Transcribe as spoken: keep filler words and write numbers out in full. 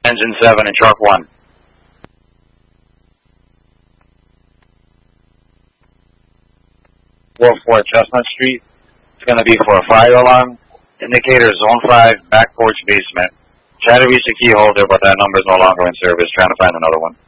Engine seven and truck one. Wolf four Chestnut Street. It's going to be for a fire alarm. Indicator zone five, back porch basement. Try to reach the key holder, but that number is no longer in service. Trying to find another one.